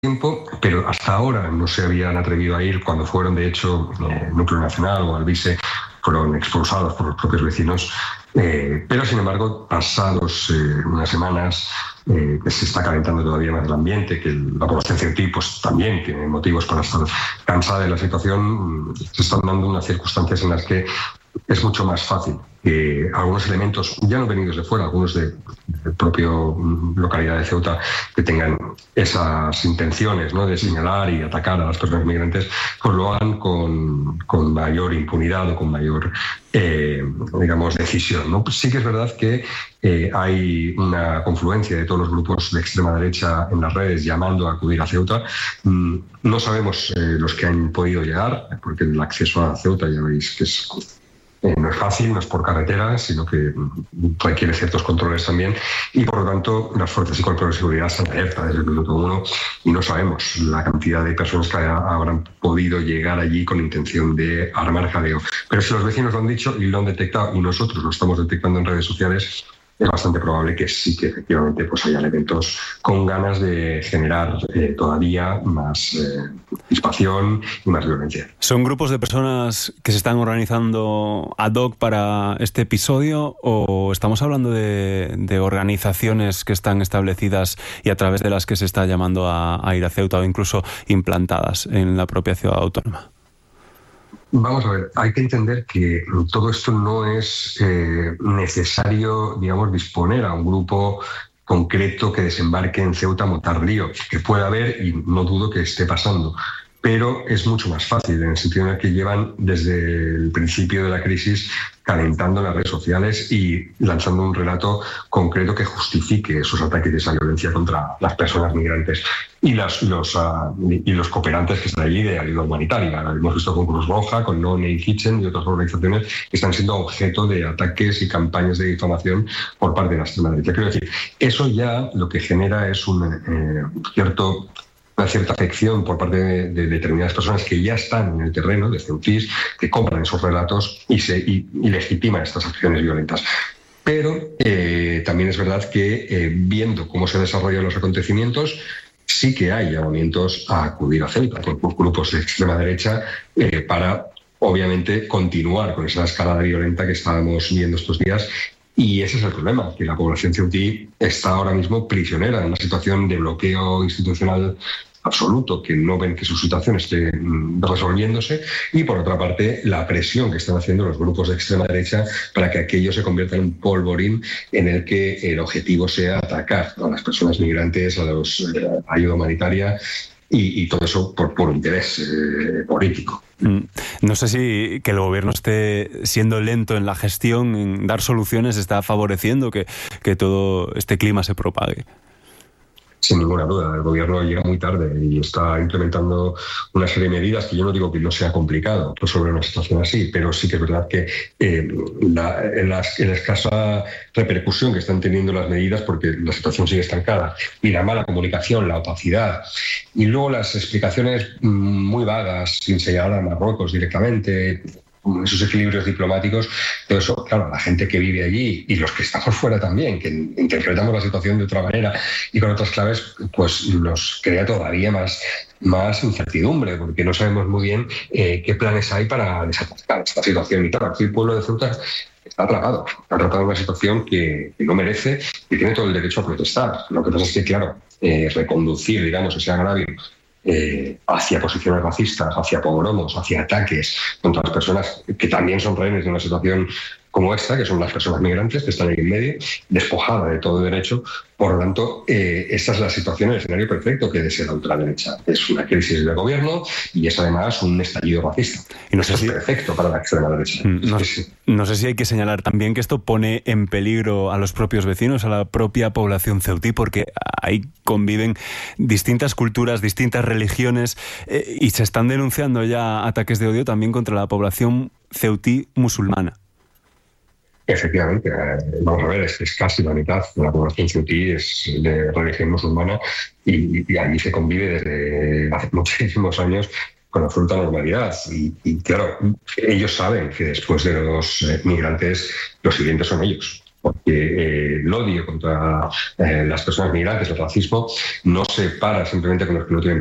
tiempo, pero hasta ahora no se habían atrevido a ir. Cuando fueron, de hecho, Núcleo Nacional o Alvise, fueron expulsados por los propios vecinos. Pero, sin embargo, pasados unas semanas, que se está calentando todavía más el ambiente, que la población ceutí pues también tiene motivos para estar cansada de la situación, se están dando unas circunstancias en las que es mucho más fácil que algunos elementos, ya no venidos de fuera, algunos de propio localidad de Ceuta, que tengan esas intenciones, ¿no?, de señalar y atacar a las personas migrantes, pues lo hagan con mayor impunidad o con mayor, digamos, decisión, ¿no? Pues sí que es verdad que hay una confluencia de todos los grupos de extrema derecha en las redes llamando a acudir a Ceuta. No sabemos los que han podido llegar, porque el acceso a Ceuta ya veis que no es fácil, no es por carretera, sino que requiere ciertos controles también, y por lo tanto las fuerzas y cuerpos de seguridad están alerta desde el minuto uno y no sabemos la cantidad de personas que habrán podido llegar allí con intención de armar jaleo. Pero si los vecinos lo han dicho y lo han detectado y nosotros lo estamos detectando en redes sociales, es bastante probable que sí que efectivamente pues haya elementos con ganas de generar todavía más crispación y más violencia. ¿Son grupos de personas que se están organizando ad hoc para este episodio o estamos hablando de organizaciones que están establecidas y a través de las que se está llamando a ir a Ceuta o incluso implantadas en la propia ciudad autónoma? Vamos a ver, hay que entender que todo esto no es necesario, digamos, disponer a un grupo concreto que desembarque en Ceuta a montar lío, que pueda haber y no dudo que esté pasando. Pero es mucho más fácil, en el sentido en el que llevan desde el principio de la crisis calentando las redes sociales y lanzando un relato concreto que justifique esos ataques y esa violencia contra las personas migrantes y los cooperantes que están allí de ayuda humanitaria. Lo hemos visto con Cruz Roja, con No Name Kitchen y otras organizaciones que están siendo objeto de ataques y campañas de difamación por parte de la extrema derecha. Quiero decir, eso ya lo que genera es una cierta afección por parte de determinadas personas que ya están en el terreno de ceutís, que compran esos relatos y legitiman estas acciones violentas. Pero también es verdad que viendo cómo se desarrollan los acontecimientos, sí que hay llamamientos a acudir a Ceuta por grupos de extrema derecha para, obviamente, continuar con esa escalada violenta que estábamos viendo estos días. Y ese es el problema, que la población ceutí está ahora mismo prisionera en una situación de bloqueo institucional absoluto, que no ven que su situación esté resolviéndose, y por otra parte la presión que están haciendo los grupos de extrema derecha para que aquello se convierta en un polvorín en el que el objetivo sea atacar a las personas migrantes, a la ayuda humanitaria y todo eso por interés político. No sé si que el gobierno esté siendo lento en la gestión, en dar soluciones, está favoreciendo que todo este clima se propague. Sin ninguna duda, el gobierno llega muy tarde y está implementando una serie de medidas que yo no digo que no sea complicado resolver una situación así, pero sí que es verdad que la escasa repercusión que están teniendo las medidas, porque la situación sigue estancada, y la mala comunicación, la opacidad, y luego las explicaciones muy vagas, sin señalar a Marruecos directamente, esos equilibrios diplomáticos, todo eso, claro, la gente que vive allí y los que estamos fuera también, que interpretamos la situación de otra manera y con otras claves, pues nos crea todavía más incertidumbre, porque no sabemos muy bien qué planes hay para desatascar esta situación. Y claro, aquí el pueblo de Ceuta está atrapado en una situación que no merece y tiene todo el derecho a protestar. Lo que pasa es que, claro, reconducir, digamos, ese agravio hacia posiciones racistas, hacia pogromos, hacia ataques contra las personas que también son rehenes de una situación como esta, que son las personas migrantes que están ahí en medio, despojada de todo derecho. Por lo tanto, esta es la situación, el escenario perfecto que desea la ultraderecha. Es una crisis de gobierno y es además un estallido racista. Y no sé si es perfecto para la extrema derecha. No sé si hay que señalar también que esto pone en peligro a los propios vecinos, a la propia población ceutí, porque ahí conviven distintas culturas, distintas religiones, y se están denunciando ya ataques de odio también contra la población ceutí musulmana. Efectivamente, vamos a ver, es casi la mitad de la población ceutí es de religión musulmana y allí se convive desde hace muchísimos años con absoluta normalidad. Y claro, ellos saben que después de los migrantes, los siguientes son ellos. porque el odio contra las personas migrantes, el racismo, no se para simplemente con los que no tienen